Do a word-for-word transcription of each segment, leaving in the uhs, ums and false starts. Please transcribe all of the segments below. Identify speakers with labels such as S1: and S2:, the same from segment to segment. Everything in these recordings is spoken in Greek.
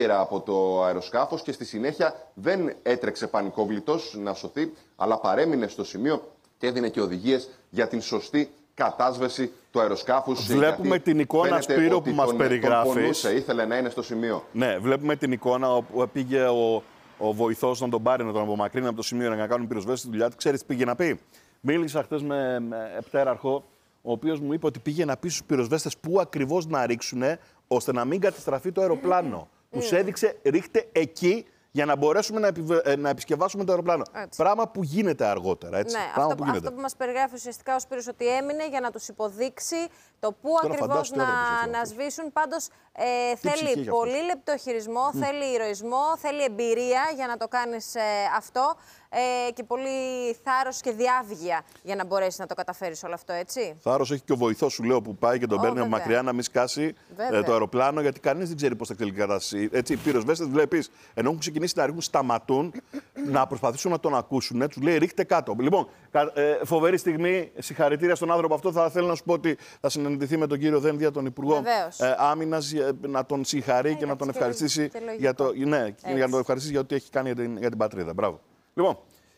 S1: από το αεροσκάφος και στη συνέχεια δεν έτρεξε πανικόβλητος να σωθεί, αλλά παρέμεινε στο σημείο και έδινε και οδηγίες για την σωστή κατάσβεση του αεροσκάφους.
S2: Βλέπουμε την εικόνα, Σπύρο, που μας περιγράφεις.
S1: Ήθελε να είναι στο σημείο.
S2: Ναι, βλέπουμε την εικόνα όπου πήγε ο, ο βοηθός να τον πάρει, να τον απομακρύνει από το σημείο να κάνουν πυροσβέστες τη δουλειά του. Ξέρεις τι πήγε να πει? Μίλησα χθες με, με επτέραρχο, ο οποίος μου είπε ότι πήγε να πει στους πυροσβέστες πού ακριβώς να ρίξουν, ώστε να μην καταστραφεί το αεροπλάνο. Τους έδειξε, ρίχτε εκεί, για να μπορέσουμε να, επιβε... να επισκευάσουμε το αεροπλάνο. Έτσι. Πράγμα που γίνεται αργότερα. Έτσι.
S3: Ναι,
S2: Πράγμα
S3: αυτό
S2: που, γίνεται.
S3: αυτό που μας περιγράφει ουσιαστικά ο Σπύρος, ότι έμεινε για να τους υποδείξει το πού ακριβώς να, να σβήσουν. Πάντως ε, θέλει πολύ λεπτό χειρισμό, mm. θέλει ηρωισμό, θέλει εμπειρία για να το κάνεις ε, αυτό ε, και πολύ θάρρος και διάβγεια για να μπορέσεις να το καταφέρεις όλο αυτό, έτσι.
S2: Θάρρος έχει και ο βοηθός σου, λέω, που πάει και τον oh, παίρνει από μακριά να μην σκάσει ε, το αεροπλάνο, γιατί κανείς δεν ξέρει πώς θα εκτελεί η κατάσταση. Έτσι, οι πυροσβέστες, βλέπεις, ενώ έχουν ξεκινήσει να ρίχνουν, σταματούν να προσπαθήσουν να τον ακούσουν. Τους λέει ρίχτε κάτω. Λοιπόν, ε, φοβερή στιγμή. Συγχαρητήρια στον άνθρωπο αυτό. Θα θέλω να σου πω ότι θα συναντηθεί με τον κύριο Δένδια, τον Υπουργό ε, Άμυνας, να τον συγχαρεί ε, και να τον ευχαριστήσει και για το, ναι, για να τον ευχαριστήσει για ό,τι έχει κάνει για την, για την πατρίδα. Μπράβο. Λοιπόν.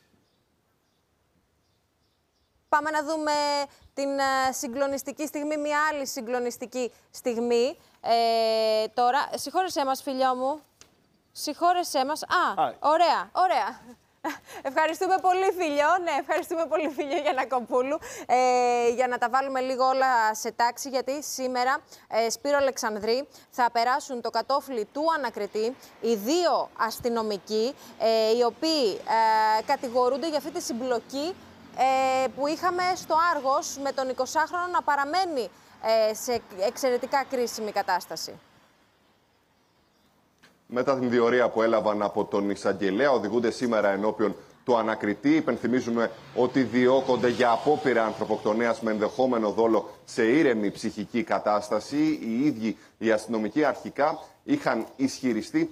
S3: Πάμε να δούμε την uh, συγκλονιστική στιγμή, μια άλλη συγκλονιστική στιγμή. Ε, τώρα, συγχώρεσέ μας, φιλιό μου. Συγχώρεσέ μας. Α, Α, ωραία, ωραία. Ευχαριστούμε πολύ, φίλιο. Ναι, ευχαριστούμε πολύ, φίλιο Γιαννακοπούλου. Ε, για να τα βάλουμε λίγο όλα σε τάξη, γιατί σήμερα, ε, Σπύρο Αλεξανδρή, θα περάσουν το κατόφλι του ανακριτή οι δύο αστυνομικοί, ε, οι οποίοι ε, κατηγορούνται για αυτή τη συμπλοκή ε, που είχαμε στο Άργος με τον εικοσάχρονο να παραμένει ε, σε εξαιρετικά κρίσιμη κατάσταση.
S1: Μετά την διορία που έλαβαν από τον εισαγγελέα, οδηγούνται σήμερα ενώπιον του ανακριτή. Υπενθυμίζουμε ότι διώκονται για απόπειρα ανθρωποκτονίας με ενδεχόμενο δόλο σε ήρεμη ψυχική κατάσταση. Οι ίδιοι οι αστυνομικοί αρχικά είχαν ισχυριστεί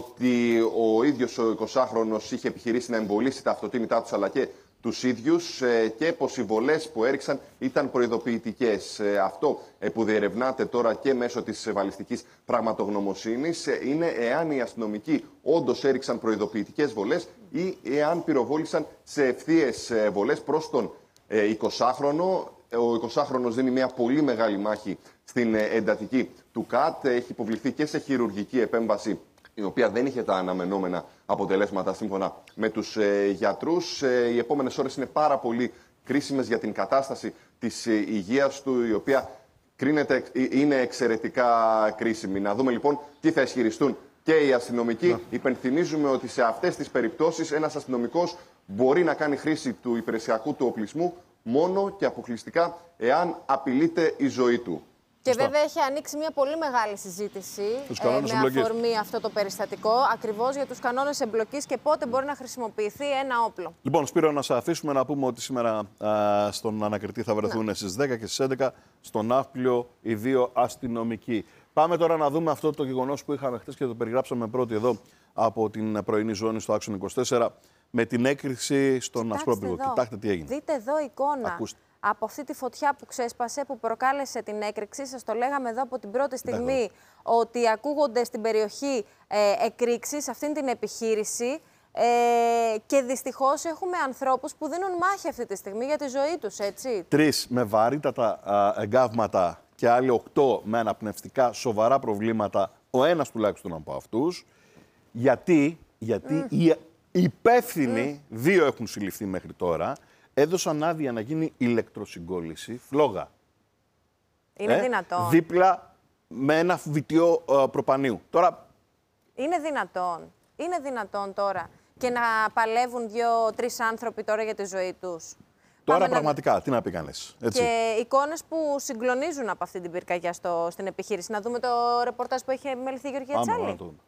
S1: ότι ο ίδιος ο εικοσάχρονος είχε επιχειρήσει να εμπολίσει τα αυτοκίνητά τους αλλά και τους ίδιους και πως οι βολές που έριξαν ήταν προειδοποιητικές. Αυτό που διερευνάται τώρα και μέσω της βαλιστικής πραγματογνωμοσύνης είναι εάν οι αστυνομικοί όντως έριξαν προειδοποιητικές βολές ή εάν πυροβόλησαν σε ευθείες βολές προς τον εικοσάχρονο. Ο εικοσάχρονος δίνει μια πολύ μεγάλη μάχη στην εντατική του ΚΑΤ. Έχει υποβληθεί και σε χειρουργική επέμβαση, η οποία δεν είχε τα αναμενόμενα αποτελέσματα σύμφωνα με τους ε, γιατρούς. Ε, οι επόμενες ώρες είναι πάρα πολύ κρίσιμες για την κατάσταση της ε, υγείας του, η οποία κρίνεται, ε, είναι εξαιρετικά κρίσιμη. Να δούμε λοιπόν τι θα ισχυριστούν και οι αστυνομικοί. Να. Υπενθυμίζουμε ότι σε αυτές τις περιπτώσεις ένας αστυνομικός μπορεί να κάνει χρήση του υπηρεσιακού του οπλισμού μόνο και αποκλειστικά εάν απειλείται η ζωή του.
S3: Και βέβαια έχει ανοίξει μια πολύ μεγάλη συζήτηση ε, με εμπλοκής. Αφορμή αυτό το περιστατικό, ακριβώς για τους κανόνες εμπλοκής και πότε μπορεί να χρησιμοποιηθεί ένα όπλο.
S2: Λοιπόν, Σπύρο, να σε αφήσουμε να πούμε ότι σήμερα α, στον ανακριτή θα βρεθούν ναι. στις δέκα και στις έντεκα στον Ναύπλιο οι δύο αστυνομικοί. Πάμε τώρα να δούμε αυτό το γεγονός που είχαμε χθες και το περιγράψαμε πρώτοι εδώ από την πρωινή ζώνη στο Άξονα είκοσι τέσσερα με την έκρηξη στον Ασπρόπυργο. Κοιτάξτε τι έγινε.
S3: Δείτε εδώ εικόνα.
S2: Ακούστε.
S3: Από αυτή τη φωτιά που ξέσπασε, που προκάλεσε την έκρηξη. Σας το λέγαμε εδώ από την πρώτη στιγμή Δέχομαι. ότι ακούγονται στην περιοχή ε, εκρήξεις, αυτήν την επιχείρηση ε, και δυστυχώς έχουμε ανθρώπους που δίνουν μάχη αυτή τη στιγμή για τη ζωή τους, έτσι. Τρεις
S2: με βαρύτατα α, εγκάβματα και άλλοι οκτώ με αναπνευστικά σοβαρά προβλήματα, ο ένας τουλάχιστον από αυτούς. Γιατί, γιατί mm. οι υπεύθυνοι, mm. δύο έχουν συλληφθεί μέχρι τώρα, έδωσαν άδεια να γίνει ηλεκτροσυγκόλληση, φλόγα.
S3: Είναι ε, δυνατόν.
S2: Δίπλα με ένα βιτιό ε, προπανίου. Τώρα...
S3: Είναι δυνατόν. Είναι δυνατόν τώρα. Και να παλεύουν δύο-τρεις άνθρωποι τώρα για τη ζωή τους.
S2: Τώρα
S3: Πάμε
S2: πραγματικά,
S3: να...
S2: τι να πει κανείς.
S3: Και εικόνες που συγκλονίζουν από αυτή την πυρκαγιά στο, στην επιχείρηση. Να δούμε το ρεπορτάζ που έχει μεληθεί η Γεωργία Τσάλη.
S2: Πάμε να το δούμε.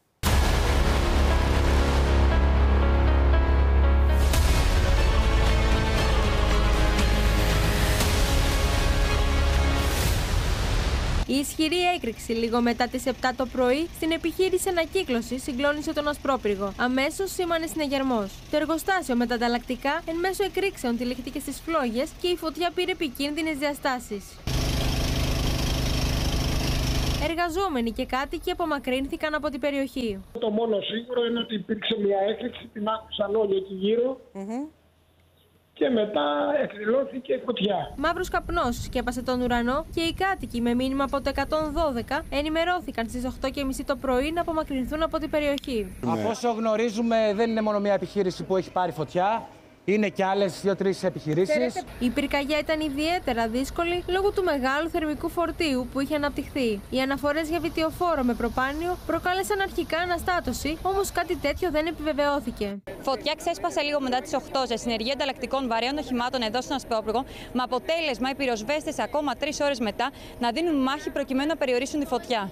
S4: Η ισχυρή έκρηξη λίγο μετά τις επτά το πρωί στην επιχείρηση ανακύκλωση συγκλώνησε τον Ασπρόπυργο. Αμέσως σήμανε συναγερμός. Το εργοστάσιο με τα ανταλλακτικά εν μέσω εκρήξεων τυλίχθηκε στις φλόγες και η φωτιά πήρε επικίνδυνες διαστάσεις. Εργαζόμενοι και κάτοικοι απομακρύνθηκαν από την περιοχή.
S5: Το μόνο σίγουρο είναι ότι υπήρξε μια έκρηξη, την άκουσαν όλοι εκεί γύρω. Mm-hmm. Και μετά εκδηλώθηκε φωτιά.
S4: Μαύρος καπνός σκέπασε τον ουρανό και οι κάτοικοι με μήνυμα από το εκατόν δώδεκα ενημερώθηκαν στις οκτώ και μισή το πρωί να απομακρυνθούν από την περιοχή.
S6: Ναι. Από όσο γνωρίζουμε, δεν είναι μόνο μια επιχείρηση που έχει πάρει φωτιά. Είναι και άλλες δύο-τρεις επιχειρήσεις.
S4: Η πυρκαγιά ήταν ιδιαίτερα δύσκολη λόγω του μεγάλου θερμικού φορτίου που είχε αναπτυχθεί. Οι αναφορές για βιτιοφόρο με προπάνιο προκάλεσαν αρχικά αναστάτωση, όμως κάτι τέτοιο δεν επιβεβαιώθηκε.
S7: Φωτιά ξέσπασε λίγο μετά τις οκτώ σε συνεργεία ανταλλακτικών βαρέων οχημάτων εδώ στον Ασπρόπυργο, με αποτέλεσμα οι πυροσβέστες ακόμα τρεις ώρες μετά να δίνουν μάχη προκειμένου να περιορίσουν τη φωτιά.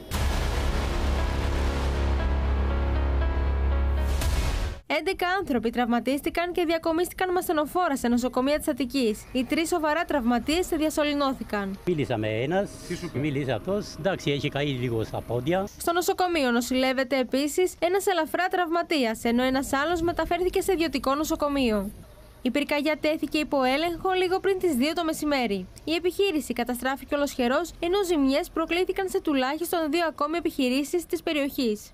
S4: έντεκα άνθρωποι τραυματίστηκαν και διακομίστηκαν με ασθενοφόρα σε νοσοκομεία της Αττικής. Οι τρεις σοβαρά τραυματίες διασωληνώθηκαν.
S8: Μίλησα με ένας, μίλησε αυτός, εντάξει, έχει καεί λίγο στα πόδια.
S4: Στο νοσοκομείο νοσηλεύεται επίσης ένας ελαφρά τραυματίας, ενώ ένας άλλος μεταφέρθηκε σε ιδιωτικό νοσοκομείο. Η πυρκαγιά τέθηκε υπό έλεγχο λίγο πριν τις δύο το μεσημέρι. Η επιχείρηση καταστράφηκε ολοσχερός, ενώ ζημιές προκλήθηκαν σε τουλάχιστον δύο ακόμη επιχειρήσεις της περιοχής.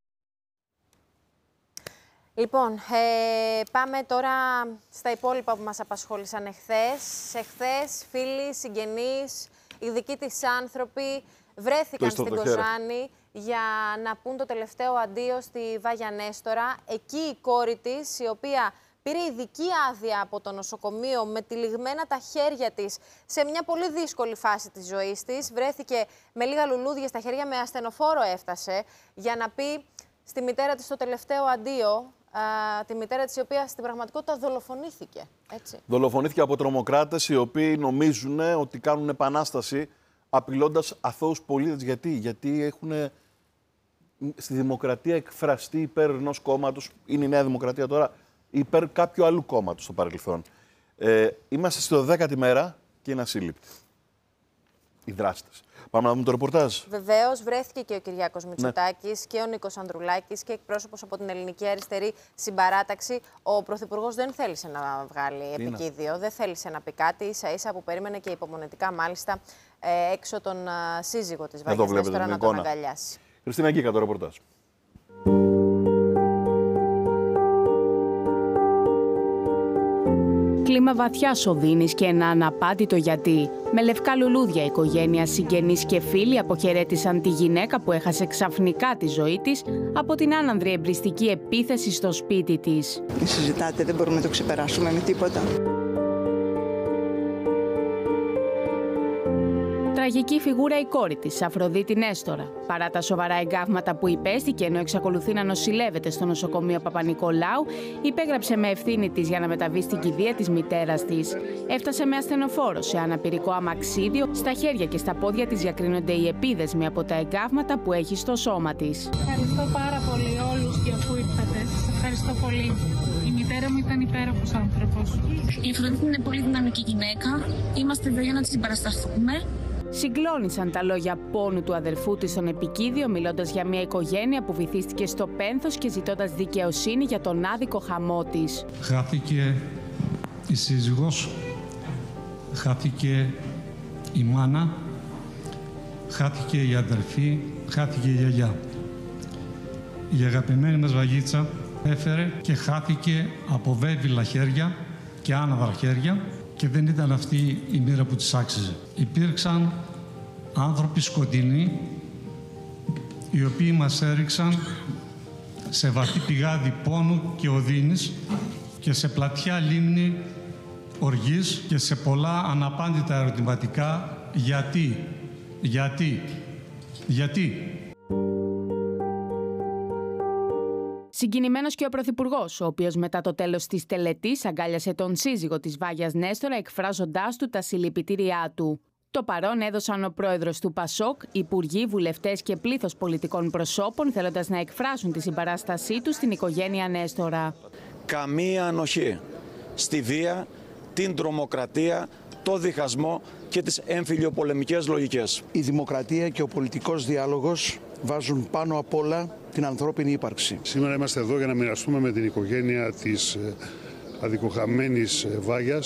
S3: Λοιπόν, ε, πάμε τώρα στα υπόλοιπα που μας απασχόλησαν εχθές. Εχθές, φίλοι, συγγενείς, οι δικοί της άνθρωποι βρέθηκαν στην Κοζάνη για να πούν το τελευταίο αντίο στη Βάγια Νέστορα. Εκεί η κόρη της, η οποία πήρε ειδική άδεια από το νοσοκομείο με τυλιγμένα τα χέρια της σε μια πολύ δύσκολη φάση της ζωής της, βρέθηκε με λίγα λουλούδια στα χέρια, με ασθενοφόρο έφτασε, για να πει στη μητέρα της το τελευταίο αντίο. Uh, τη μητέρα της, η οποία στην πραγματικότητα δολοφονήθηκε. Έτσι.
S2: Δολοφονήθηκε από τρομοκράτες οι οποίοι νομίζουν ότι κάνουν επανάσταση απειλώντας αθώους πολίτες. Γιατί, Γιατί έχουν στη δημοκρατία εκφραστεί υπέρ ενός κόμματος, είναι η Νέα Δημοκρατία τώρα, υπέρ κάποιου άλλου κόμματος στο παρελθόν. Ε, είμαστε στο δέκατη μέρα και είναι ασύλληπτοι οι δράστες. Πάμε να δούμε το ρεπορτάζ.
S3: Βεβαίως, βρέθηκε και ο Κυριάκος Μητσοτάκης, ναι, και ο Νίκος Ανδρουλάκης και εκπρόσωπος από την Ελληνική Αριστερή Συμπαράταξη. Ο Πρωθυπουργός δεν θέλησε να βγάλει επικίδιο, δεν θέλησε να πει κάτι, ίσα-ίσα που περίμενε και υπομονετικά μάλιστα ε, έξω τον uh, σύζυγο της Βάγιας Νέστορα να τον αγκαλιάσει.
S2: Χριστίνα Γκίκα, το ρεπορτάζ.
S9: Κλίμα βαθιάς οδύνης και ένα αναπάντητο γιατί. Με λευκά λουλούδια, οικογένεια, συγγενείς και φίλοι αποχαιρέτησαν τη γυναίκα που έχασε ξαφνικά τη ζωή της από την άνανδρη εμπριστική επίθεση στο σπίτι της.
S10: Μην συζητάτε, δεν μπορούμε να το ξεπεράσουμε με τίποτα.
S9: Τραγική φιγούρα η κόρη της, Αφροδίτη Νέστορα. Παρά τα σοβαρά εγκάβματα που υπέστηκε ενώ εξακολουθεί να νοσηλεύεται στο νοσοκομείο Παπα-Νικολάου, υπέγραψε με ευθύνη της για να μεταβεί στην κηδεία της μητέρας της. Έφτασε με ασθενοφόρο σε αναπηρικό αμαξίδιο, στα χέρια και στα πόδια της διακρίνονται οι επίδεσμοι από τα εγκάβματα που έχει στο σώμα της.
S11: Ευχαριστώ πάρα πολύ όλους για που ήρθατε. Σας ευχαριστώ πολύ. Η μητέρα μου ήταν υπέροχος άνθρωπος.
S12: Η Αφροδίτη είναι πολύ δυναμική γυναίκα. Είμαστε εδώ για να τη συμπαρασταθούμε.
S9: Συγκλώνησαν τα λόγια πόνου του αδερφού της στον επικίδιο, μιλώντας για μια οικογένεια που βυθίστηκε στο πένθος και ζητώντας δικαιοσύνη για τον άδικο χαμό της.
S13: Χάθηκε η σύζυγος, χάθηκε η μάνα, χάθηκε η αδερφή, χάθηκε η γιαγιά. Η αγαπημένη μας Βαγίτσα έφερε και χάθηκε από βέβυλα χέρια και άναδρα χέρια. Και δεν ήταν αυτή η μοίρα που της άξιζε. Υπήρξαν άνθρωποι σκοτεινοί, οι οποίοι μας έριξαν σε βαθύ πηγάδι πόνου και οδύνης και σε πλατιά λίμνη οργής και σε πολλά αναπάντητα ερωτηματικά γιατί, γιατί, γιατί.
S9: Συγκινημένος και ο Πρωθυπουργός, ο οποίος μετά το τέλος της τελετής αγκάλιασε τον σύζυγο της Βάγιας Νέστορα, εκφράζοντάς του τα συλληπιτήριά του. Το παρόν έδωσαν ο πρόεδρος του Πασόκ, υπουργοί, βουλευτές και πλήθος πολιτικών προσώπων, θέλοντας να εκφράσουν τη συμπαράστασή τους στην οικογένεια Νέστορα.
S14: Καμία ανοχή στη βία, την τρομοκρατία, το διχασμό και τις εμφυλιοπολεμικές λογικές.
S15: Η δημοκρατία και ο πολιτικός διάλογος βάζουν πάνω απ' όλα την ανθρώπινη ύπαρξη.
S16: Σήμερα είμαστε εδώ για να μοιραστούμε με την οικογένεια της αδικοχαμένης Βάγιας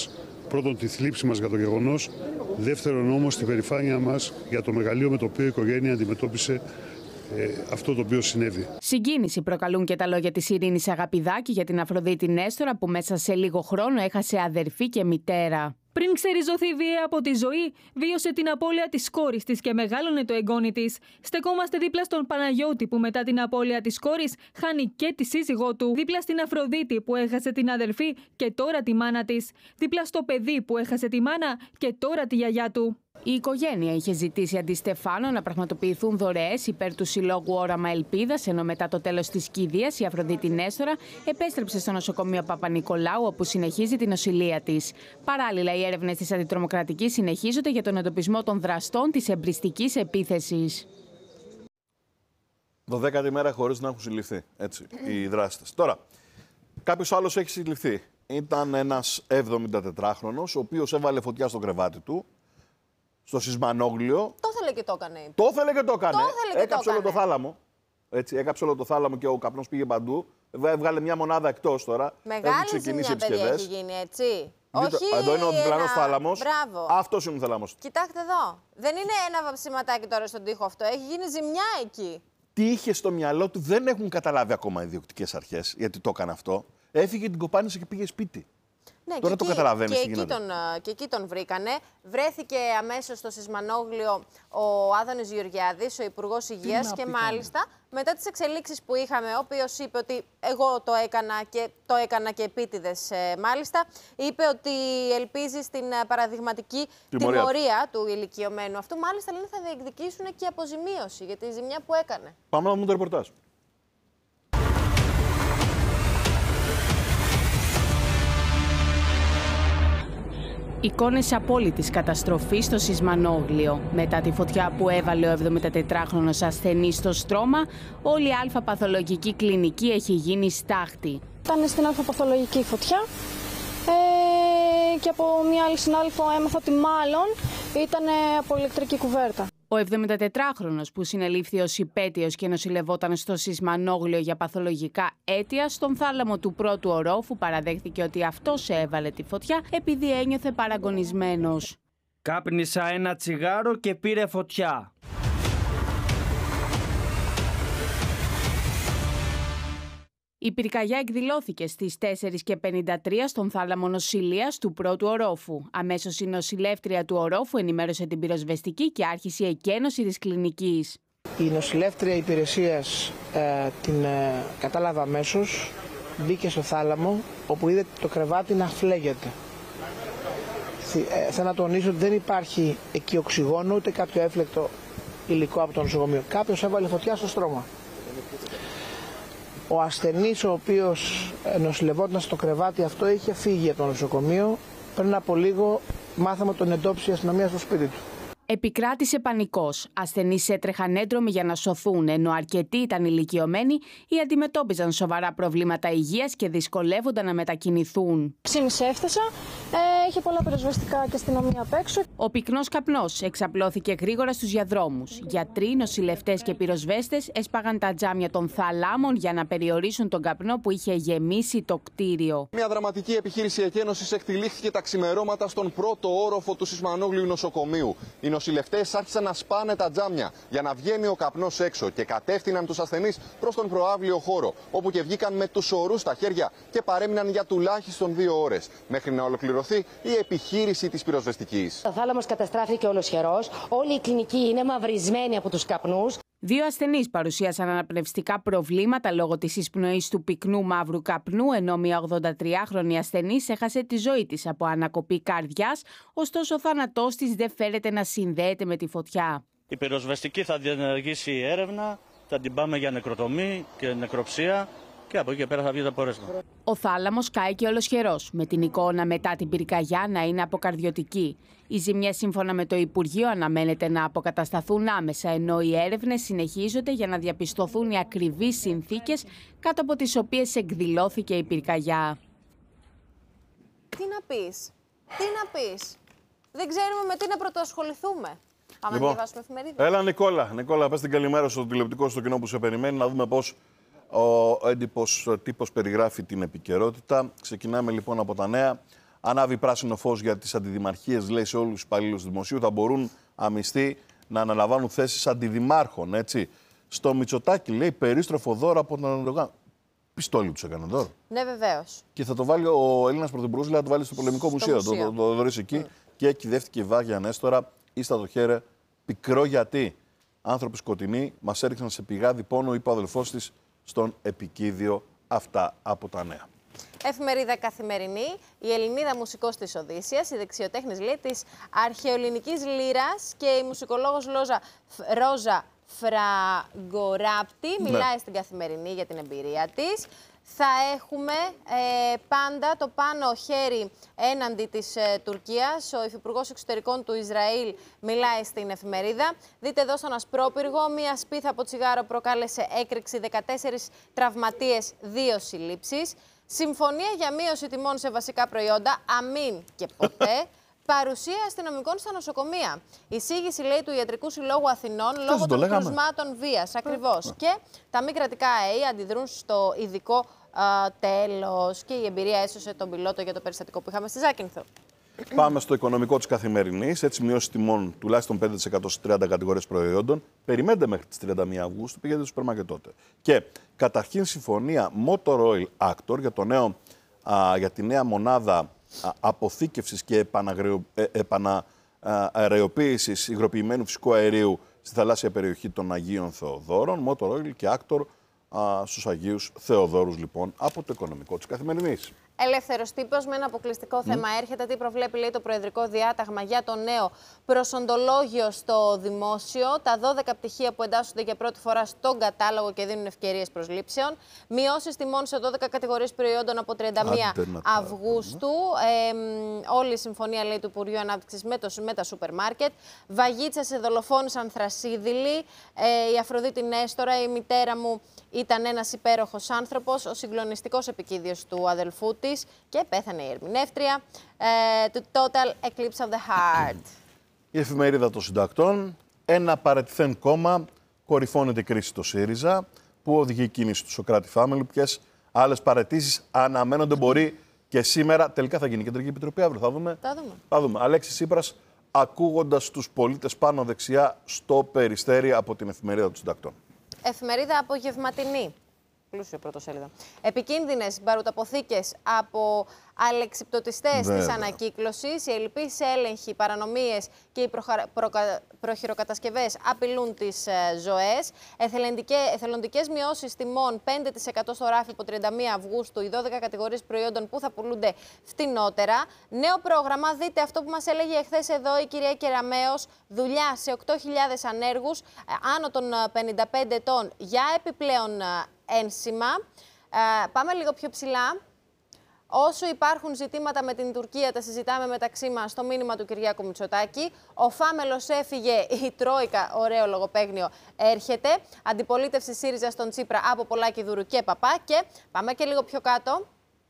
S16: πρώτον τη θλίψη μας για το γεγονός, δεύτερον όμως την περηφάνεια μας για το μεγαλείο με το οποίο η οικογένεια αντιμετώπισε ε, αυτό το οποίο συνέβη.
S9: Συγκίνηση προκαλούν και τα λόγια της Ειρήνης Αγαπηδάκη για την Αφροδίτη Νέστορα που μέσα σε λίγο χρόνο έχασε αδερφή και μητέρα.
S17: Πριν ξεριζωθεί βία από τη ζωή, βίωσε την απώλεια της κόρης της και μεγάλωνε το εγγόνι της. Στεκόμαστε δίπλα στον Παναγιώτη που μετά την απώλεια της κόρης χάνει και τη σύζυγό του. Δίπλα στην Αφροδίτη που έχασε την αδερφή και τώρα τη μάνα της. Δίπλα στο παιδί που έχασε τη μάνα και τώρα τη γιαγιά του.
S9: Η οικογένεια είχε ζητήσει αντί Στεφάνο να πραγματοποιηθούν δωρεές υπέρ του Συλλόγου Όραμα Ελπίδας, ενώ μετά το τέλος της κηδείας η Αφροδίτη Νέστορα επέστρεψε στο νοσοκομείο Παπα-Νικολάου, όπου συνεχίζει την νοσηλεία της. Παράλληλα, οι έρευνες της αντιτρομοκρατικής συνεχίζονται για τον εντοπισμό των δραστών της εμπριστικής επίθεσης.
S2: δωδέκατη μέρα χωρίς να έχουν συλληφθεί έτσι, οι δράστες. Τώρα, κάποιος άλλος έχει συλληφθεί. Ήταν ένας εβδομηντατετράχρονος, ο οποίος έβαλε φωτιά στο κρεβάτι του. Στο Σισμανόγλιο.
S3: Το ήθελε και το έκανε.
S2: Το ήθελε και το έκανε.
S3: Το
S2: έκαψε όλο το θάλαμο. Έτσι, έκαψε όλο το θάλαμο και ο καπνός πήγε παντού. Έβγαλε μια μονάδα εκτός τώρα.
S3: Μεγάλη ζημιά, παιδιά, έχει γίνει, έτσι.
S2: Δείτε,
S3: Όχι
S2: εδώ είναι ο διπλανός
S3: ένα...
S2: θάλαμος.
S3: Μπράβο.
S2: Αυτός είναι ο θάλαμος.
S3: Κοιτάξτε εδώ. Δεν είναι ένα βαψιματάκι τώρα στον τοίχο αυτό. Έχει γίνει ζημιά εκεί.
S2: Τι είχε στο μυαλό του δεν έχουν καταλάβει ακόμα οι διοκτικές αρχές γιατί το έκανε αυτό. Έφυγε, την κοπάνισε και πήγε σπίτι.
S3: Ναι,
S2: τώρα
S3: και
S2: το καταλαβαίνεις τι γίνεται.
S3: Τον, και εκεί τον βρήκανε. Βρέθηκε αμέσως στο Σισμανόγλιο ο Άδωνης Γεωργιάδης, ο Υπουργός Υγείας, και μάλιστα μετά τις εξελίξεις που είχαμε, ο οποίος είπε ότι εγώ το έκανα και το έκανα και επίτηδες μάλιστα, είπε ότι ελπίζει στην παραδειγματική τιμωρία, τιμωρία του ηλικιωμένου αυτού. Μάλιστα λένε θα διεκδικήσουν και αποζημίωση για τη ζημιά που έκανε.
S2: Πάμε να δούμε το ρεπορτάζ.
S9: Εικόνες απόλυτης καταστροφής στο Σισμανόγλιο. Μετά τη φωτιά που έβαλε ο εβδομηντατετράχρονος ασθενής στο στρώμα, όλη η αλφαπαθολογική κλινική έχει γίνει στάχτη.
S18: Ήταν στην αλφαπαθολογική φωτιά ε, και από μια άλλη συνάδελφο έμαθα ότι μάλλον ήταν από ηλεκτρική κουβέρτα.
S9: Ο εβδομηντατετράχρονος που συνελήφθη ως υπέτειος και νοσηλευόταν στο Σισμανόγλιο για παθολογικά αίτια στον θάλαμο του πρώτου ορόφου παραδέχθηκε ότι αυτός έβαλε τη φωτιά επειδή ένιωθε παραγωνισμένος.
S19: Κάπνισα ένα τσιγάρο και πήρε φωτιά.
S9: Η πυρκαγιά εκδηλώθηκε στις τέσσερις και πενήντα τρία στον θάλαμο νοσηλείας του πρώτου ορόφου. Αμέσως η νοσηλεύτρια του ορόφου ενημέρωσε την πυροσβεστική και άρχισε η εκένωση της κλινικής.
S20: Η νοσηλεύτρια υπηρεσίας ε, την ε, κατάλαβα αμέσως, μπήκε στο θάλαμο όπου είδε το κρεβάτι να φλέγεται. Ε, θέλω να τονίσω ότι δεν υπάρχει εκεί οξυγόνο ούτε κάποιο έφλεκτο υλικό από το νοσοκομείο. Κάποιος έβαλε φωτιά στο στρώμα. Ο ασθενής ο οποίος νοσηλευόταν στο κρεβάτι αυτό είχε φύγει από το νοσοκομείο. Πριν από λίγο μάθαμε τον εντόπισε η αστυνομία στο σπίτι του.
S9: Επικράτησε πανικός. Ασθενείς έτρεχαν έντρομοι για να σωθούν, ενώ αρκετοί ήταν ηλικιωμένοι ή αντιμετώπιζαν σοβαρά προβλήματα υγείας και δυσκολεύονταν να μετακινηθούν.
S18: Ξύμισε έφτασα, ε, είχε πολλά πυροσβεστικά και αστυνομία απ' έξω.
S9: Ο πυκνός καπνός εξαπλώθηκε γρήγορα στους διαδρόμους. Γιατροί, νοσηλευτές και πυροσβέστες έσπαγαν τα τζάμια των θαλάμων για να περιορίσουν τον καπνό που είχε γεμίσει το κτίριο.
S21: Μια δραματική επιχείρηση εκένωσης εκτελήχθηκε τα ξημερώματα στον πρώτο όροφο του Σισμανόγλιου νοσοκομείου. Οι νοσηλευτές άρχισαν να σπάνε τα τζάμια για να βγαίνει ο καπνός έξω και κατεύθυναν τους ασθενείς προς τον προαύλιο χώρο, όπου και βγήκαν με τους ορούς στα χέρια και παρέμειναν για τουλάχιστον δύο ώρες, μέχρι να ολοκληρωθεί η επιχείρηση της πυροσβεστικής.
S22: Ο θάλαμος καταστράφηκε ολοσχερός, όλη η κλινική είναι μαυρισμένη από τους καπνούς.
S9: Δύο ασθενείς παρουσίασαν αναπνευστικά προβλήματα λόγω της εισπνοής του πυκνού μαύρου καπνού, ενώ μια ογδοντατριάχρονη ασθενής έχασε τη ζωή της από ανακοπή καρδιάς, ωστόσο ο θάνατός της δεν φέρεται να συνδέεται με τη φωτιά.
S23: Η πυροσβεστική θα διενεργήσει έρευνα, θα την πάμε για νεκροτομή και νεκροψία και από εκεί και πέρα θα βγει το πόρισμα.
S9: Ο θάλαμος κάηκε ολοσχερός, με την εικόνα μετά την πυρκαγιά να είναι αποκαρδιωτική. Οι ζημιές σύμφωνα με το Υπουργείο αναμένεται να αποκατασταθούν άμεσα, ενώ οι έρευνες συνεχίζονται για να διαπιστωθούν οι ακριβείς συνθήκες κάτω από τις οποίες εκδηλώθηκε η πυρκαγιά.
S3: Τι να πεις, τι να πεις. Δεν ξέρουμε με τι να πρωτοασχοληθούμε. Πάμε λοιπόν, να διαβάσουμε εφημερίδες.
S2: Έλα Νικόλα, Νικόλα, πες την καλημέρα στο τηλεοπτικό, στο κοινό που σε περιμένει, να δούμε πώς ο έντυπος τύπος περιγράφει την επικαιρότητα. Ξεκινάμε λοιπόν από τα νέα. ανάβει πράσινο φως για τις αντιδημαρχίες, λέει, σε όλους τους υπαλλήλους του δημοσίου. Θα μπορούν αμυστοί να αναλαμβάνουν θέσεις αντιδημάρχων. Έτσι. Στο Μητσοτάκη, λέει, περίστροφο δώρο από τον Ερντογάν. Πιστόλι του έκανε δώρο.
S3: Ναι, βεβαίως.
S2: Και θα το βάλει ο Έλληνας Πρωθυπουργός, λέει, να το βάλει στο Πολεμικό Μουσείο.
S3: μουσείο.
S2: Το, το, το δωρήσει εκεί. Mm. Και κυδεύτηκε η Βάγια Νέστορα. Ήστα το χέρι. Πικρό γιατί. Άνθρωποι σκοτεινοί μας έριξαν σε πηγάδι πόνο, είπε ο αδελφός της στον επικίδιο. Αυτά από τα νέα.
S3: Εφημερίδα Καθημερινή, η Ελληνίδα μουσικός της Οδύσσιας, η δεξιοτέχνης, λέει, της αρχαιοελληνικής λύρας και η μουσικολόγος Λόζα, Ρόζα Φραγκοράπτη, ναι, μιλάει στην Καθημερινή για την εμπειρία της. Θα έχουμε ε, πάντα το πάνω χέρι έναντι της ε, Τουρκίας. Ο Υφυπουργός Εξωτερικών του Ισραήλ μιλάει στην εφημερίδα. Δείτε εδώ στον Ασπρόπυργο, μία σπίθα από τσιγάρο προκάλεσε έκρηξη, δεκατέσσερις τραυματίες, δύο συλλήψεις. Συμφωνία για μείωση τιμών σε βασικά προϊόντα, αμήν και ποτέ. Παρουσία αστυνομικών στα νοσοκομεία. Εισήγηση, λέει, του Ιατρικού Συλλόγου Αθηνών λόγω των
S2: λέγαμε.
S3: κρουσμάτων βίας. Ακριβώς. Και τα μη κρατικά ΑΕΗ αντιδρούν στο ειδικό α, τέλος. Και η εμπειρία έσωσε τον πιλότο για το περιστατικό που είχαμε στη Ζάκυνθο.
S2: Πάμε στο οικονομικό της Καθημερινής. Έτσι, μειώσει τιμών τουλάχιστον πέντε τοις εκατό σε τριάντα κατηγορίες προϊόντων. Περιμένετε μέχρι τις τριάντα μία Αυγούστου, πήγαινε στο σούπερ μάρκετ τότε. Και καταρχήν συμφωνία Motor Oil Actor για, το νέο, α, για τη νέα μονάδα αποθήκευσης και επανααεροποίησης υγροποιημένου φυσικού αερίου στη θαλάσσια περιοχή των Αγίων Θεοδόρων. Motor Oil και Actor α, στους Αγίους Θεοδόρους, λοιπόν, από το οικονομικό της Καθημερινής.
S3: Ελεύθερος τύπος με ένα αποκλειστικό mm. θέμα έρχεται. Τι προβλέπει, λέει, το Προεδρικό Διάταγμα για το νέο προσοντολόγιο στο δημόσιο. Τα δώδεκα πτυχία που εντάσσονται για πρώτη φορά στον κατάλογο και δίνουν ευκαιρίες προσλήψεων. Μειώσεις τιμών σε δώδεκα κατηγορίες προϊόντων από τριάντα μία Αυγούστου. Ε, όλη η συμφωνία, λέει, του Υπουργείου Ανάπτυξης με, το, με τα σούπερ μάρκετ. Βαγίτσα σε δολοφόνησαν Θρασίδηλοι. Ε, η Αφροδίτη Νέστορα, η μητέρα μου, ήταν ένας υπέροχος άνθρωπος, ο συγκλονιστικός επικίδιος του αδελφού της και πέθανε η ερμηνεύτρια ε, του Total Eclipse of the Heart.
S2: Η εφημερίδα των συντακτών, ένα παρετηθέν κόμμα, κορυφώνεται η κρίση στο ΣΥΡΙΖΑ, που οδηγεί η κίνηση του Σωκράτη Family, ποιες άλλες παρετήσεις αναμένονται, μπορεί και σήμερα. Τελικά θα γίνει η Κεντρική Επιτροπή αύριο, θα δούμε.
S3: Θα δούμε.
S2: Θα δούμε. Αλέξης Τσίπρας, ακούγοντας τους πολίτες πάνω δεξιά στο Περιστέρι, από την εφημερίδα των συντακτών.
S3: Εφημερίδα Απογευματινή. Πλούσιο πρωτοσέλιδο. Επικίνδυνες μπαρουταποθήκες από αλεξιπτωτιστές της ανακύκλωσης, οι ελλειπείς έλεγχοι, οι παρανομίες και οι προχα... προκα... προχειροκατασκευές απειλούν τις ε, ζωές. Εθελοντικές μειώσεις τιμών πέντε τοις εκατό στο ράφι από τριάντα μία Αυγούστου, οι δώδεκα κατηγορίες προϊόντων που θα πουλούνται φτηνότερα. Νέο πρόγραμμα, δείτε αυτό που μας έλεγε εχθές εδώ η κυρία Κεραμέως, δουλειά σε οκτώ χιλιάδες ανέργους, άνω των πενήντα πέντε ετών για επιπλέον ένσημα. Ε, πάμε λίγο πιο ψηλά. Όσο υπάρχουν ζητήματα με την Τουρκία, τα συζητάμε μεταξύ μας στο μήνυμα του Κυριάκου Μητσοτάκη. Ο Φάμελος έφυγε, η Τρόικα, ωραίο λογοπαίγνιο, έρχεται. Αντιπολίτευση ΣΥΡΙΖΑ στον Τσίπρα από Πολάκη, Δούρου και Παπά. Και πάμε και λίγο πιο κάτω.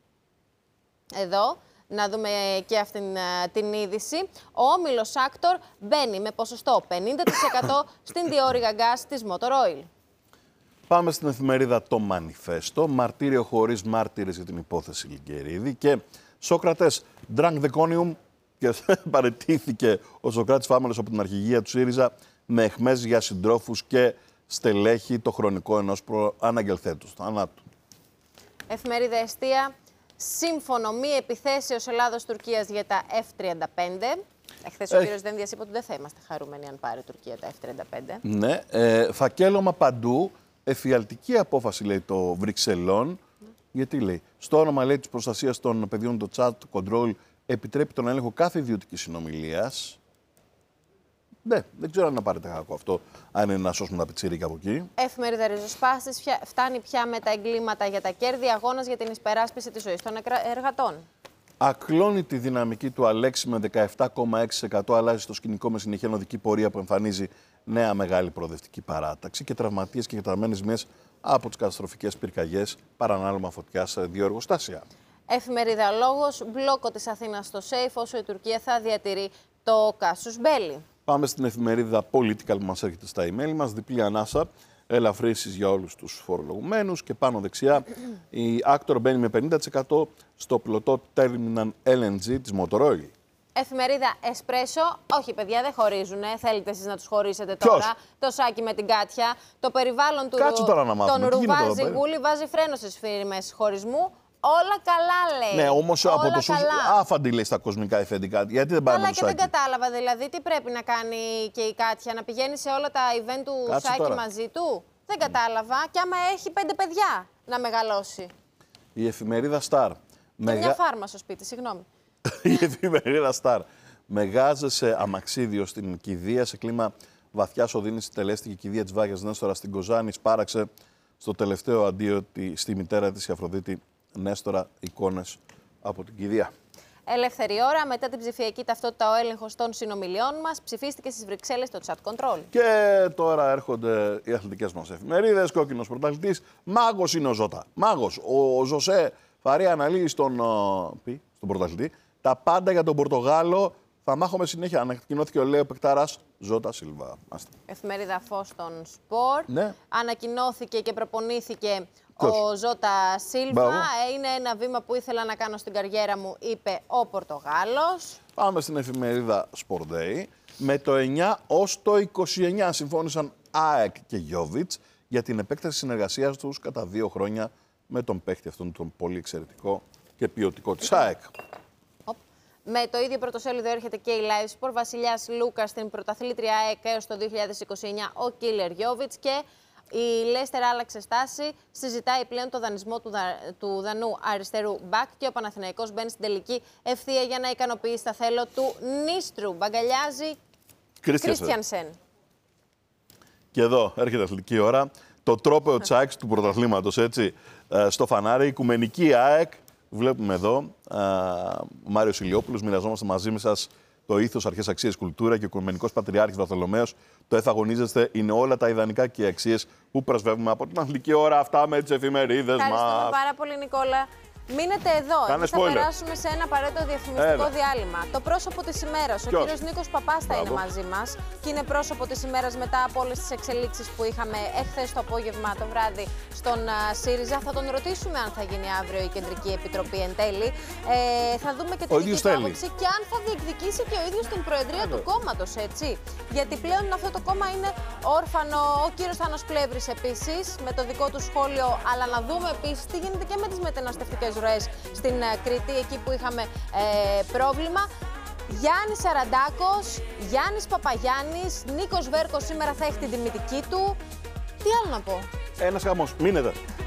S3: Εδώ, να δούμε και αυτήν την είδηση. Ο όμιλος Actor μπαίνει με ποσοστό πενήντα τοις εκατό στην διόρυγα γκάς της Motor Oil.
S2: Πάμε στην εφημερίδα Το Μανιφέστο. Μαρτύριο χωρίς μάρτυρες για την υπόθεση Λιγκερίδη. Και Σόκρατες, drank the conium. Και παραιτήθηκε ο Σωκράτης Φάμελος από την αρχηγία του ΣΥΡΙΖΑ με αιχμές για συντρόφους και στελέχη, το χρονικό ενός προαναγγελθέντου. Θανάτου.
S3: Εφημερίδα Εστία. Σύμφωνο μη επιθέσεως Ελλάδος-Τουρκίας για τα εφ τριάντα πέντε. Εχθές ο κύριος Δένδιας είπε ότι δεν θα είμαστε χαρούμενοι αν πάρει η Τουρκία τα εφ τριάντα πέντε.
S2: Ναι, ε, φακέλωμα παντού. Εφιαλτική απόφαση, λέει, το Βρυξελών. Mm. Γιατί, λέει, στο όνομα, λέει, της προστασίας των παιδιών, το chat control επιτρέπει τον έλεγχο κάθε ιδιωτικής συνομιλίας. Ναι, δεν ξέρω αν να πάρετε κακό αυτό, αν είναι να σώσουμε τα πιτσίρικα από εκεί. Εφημερίδα
S3: Ριζοσπάστης, φτάνει πια με τα εγκλήματα για τα κέρδη, αγώνας για την υπεράσπιση της ζωής των εργατών.
S2: Ακλώνει τη δυναμική του Αλέξη με δεκαεπτά κόμμα έξι τοις εκατό, αλλάζει στο σκηνικό με συνεχή οδική πορεία που εμφανίζει νέα μεγάλη προοδευτική παράταξη και τραυματίες και γετραμένες ζημιές από τις καταστροφικές πυρκαγιές, παρανάλωμα φωτιάς σε δύο εργοστάσια.
S3: Εφημερίδα Λόγος, μπλόκο της Αθήνας στο ΣΕΙΦ, όσο η Τουρκία θα διατηρεί το κάσους μπέλι.
S2: Πάμε στην εφημερίδα Political που μας έρχεται στα email μας, διπλή ανάσα. ελαφρύσεις για όλους τους φορολογουμένους. Και πάνω δεξιά η Actor μπαίνει με πενήντα τοις εκατό στο πλωτό Terminal ελ εν τζι της Motorola.
S3: Εφημερίδα Εσπρέσο. Όχι, παιδιά, δεν χωρίζουν. Θέλετε εσείς να τους χωρίσετε
S2: Ποιος?
S3: τώρα. Το Σάκη με την Κάτια. Το περιβάλλον του
S2: Κάτσε τώρα να μάθουμε.
S3: τον
S2: Τι γίνεται
S3: Ρουβάζη
S2: εδώ πέρα?
S3: Γούλη βάζει φρένο στις φήμες χωρισμού. Όλα καλά λέει.
S2: Ναι, όμως από το
S3: καλά.
S2: σούσι άφαντη λέει στα κοσμικά εφεντικά. Γιατί δεν πάει με
S3: Αλλά
S2: το
S3: και δεν
S2: Σάκη?
S3: κατάλαβα δηλαδή τι πρέπει να κάνει και η Κάτια, να πηγαίνει σε όλα τα event του
S2: Κάτσε
S3: Σάκη
S2: τώρα.
S3: μαζί του. Δεν κατάλαβα. Και άμα έχει πέντε παιδιά να μεγαλώσει.
S2: Η εφημερίδα Star.
S3: Και
S2: Μεγα...
S3: μια φάρμα στο σπίτι, συγγνώμη.
S2: Η εφημερίδα Star. Μεγάζεσαι αμαξίδιο στην κηδεία σε κλίμα βαθιά οδύνη. Τελέστηκε η κηδεία τη Βάγια Νέστορα στην Κοζάνη. Σπάραξε στο τελευταίο αντίο τη, στη μητέρα τη η Αφροδίτη Νέστορα εικόνες από την κηδεία.
S3: Ελεύθερη ώρα. Μετά την ψηφιακή ταυτότητα, ο έλεγχος των συνομιλιών μας ψηφίστηκε στις Βρυξέλλες το chat control.
S2: Και τώρα έρχονται οι αθλητικές μας εφημερίδες. Κόκκινος πρωταθλητής. Μάγος είναι ο Ζώτα. Μάγος. Ο Ζωσέ Φαρία αναλύει στον, πει, στον πρωταθλητή τα πάντα για τον Πορτογάλο. Θα μάχομαι συνέχεια. Ανακοινώθηκε ο Λέο Πεκτάρας Ζώτα Σίλβα.
S3: Εφημερίδα Φως των Σπορ.
S2: Ναι.
S3: Ανακοινώθηκε και προπονήθηκε
S2: Ποιος?
S3: ο Ζώτα Σίλβα.
S2: Μπράβο.
S3: Είναι ένα βήμα που ήθελα να κάνω στην καριέρα μου, είπε ο Πορτογάλος.
S2: Πάμε στην εφημερίδα Sport Day. Με το εννιά ως το είκοσι εννιά συμφώνησαν ΑΕΚ και Γιόβιτς για την επέκταση συνεργασίας τους κατά δύο χρόνια με τον παίχτη αυτόν τον πολύ εξαιρετικό και ποιοτικό της ΑΕΚ.
S3: Με το ίδιο πρωτοσέλιδο έρχεται και η Live Sport. Βασιλιάς Λούκας στην πρωταθλήτρια ΑΕΚ έως το δύο χιλιάδες είκοσι εννιά, ο Κίλερ Γιόβιτς. Και η Λέστερ άλλαξε στάση, συζητάει πλέον το δανεισμό του, δα... του Δανού αριστερού μπακ και ο Παναθηναϊκός μπαίνει στην τελική ευθεία για να ικανοποιήσει τα θέλω του Νίστρου. Μπαγκαλιάζει Κρίστιανσεν. Και
S2: εδώ έρχεται αθλητική ώρα. Το τρόπαιο τσάξ του πρωταθλήματος, έτσι, στο φανάρι, Οικουμενική ΑΕΚ. Βλέπουμε εδώ, ο Μάριος Ηλιόπουλος, μοιραζόμαστε μαζί με σας το ήθος, αρχές, αξίες, κουλτούρα και ο Οικουμενικός Πατριάρχης Βαρθολομαίος. Το εφαγωνίζεστε, είναι όλα τα ιδανικά και οι αξίες που πρεσβεύουμε από την αθλητική ώρα. Αυτά με τις εφημερίδες μας.
S3: Ευχαριστούμε πάρα πολύ, Νικόλα. Μείνετε εδώ. Εμείς θα περάσουμε σε ένα απαραίτητο διαφημιστικό Έλα. διάλειμμα. Το πρόσωπο της ημέρας. Ο κύριος Νίκος Παπάς θα είναι μαζί μας και είναι πρόσωπο της ημέρας μετά από όλες τις εξελίξεις που είχαμε εχθές το απόγευμα, το βράδυ, στον uh, ΣΥΡΙΖΑ. Θα τον ρωτήσουμε αν θα γίνει αύριο η Κεντρική Επιτροπή εν τέλει. Ε, θα δούμε και την δική του άποψη και αν θα διεκδικήσει και ο ίδιος την προεδρία Έλα. του κόμματος, έτσι. Γιατί πλέον αυτό το κόμμα είναι όρφανο. Ο κύριος Θάνος Πλεύρης επίσης με το δικό του σχόλιο. Αλλά να δούμε επίσης τι γίνεται και με τις μεταναστευτικές ροές στην Κρήτη, εκεί που είχαμε ε, πρόβλημα. Γιάννης Σαραντάκος, Γιάννης Παπαγιάννης, Νίκος Βέρκος σήμερα θα έχει την τιμητική του. Τι άλλο να πω.
S2: Ένας χαμός. Μείνετε.